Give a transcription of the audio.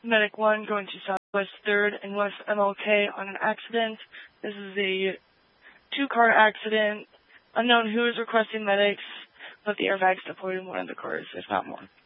Medic 1 going to Southwest 3rd and West MLK on an accident. This is a two-car accident. Unknown who is requesting medics, but the airbags deployed in one of the cars, if not more.